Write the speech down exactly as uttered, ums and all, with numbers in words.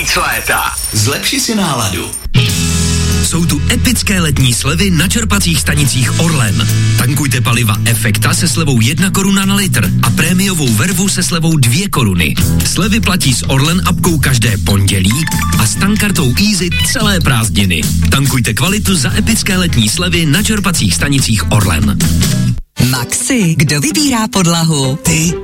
Víc léta. Zlepši si náladu. Jsou tu epické letní slevy na čerpacích stanicích Orlen. Tankujte paliva Efekta se slevou jedna koruna na litr a prémiovou vervu se slevou dvě koruny. Slevy platí s Orlen apkou každé pondělí a s tankkartou Easy celé prázdniny. Tankujte kvalitu za epické letní slevy na čerpacích stanicích Orlen. Maxi, kdo vybírá podlahu? Ty.